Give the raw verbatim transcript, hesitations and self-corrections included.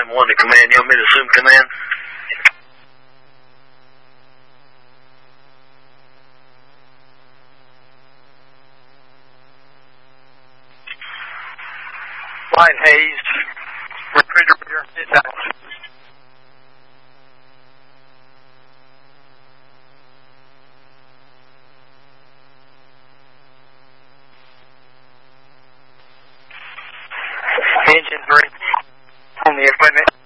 one to command. You want me to assume command? Line Hayes, refrigerator, dispatch. Engine three on the equipment.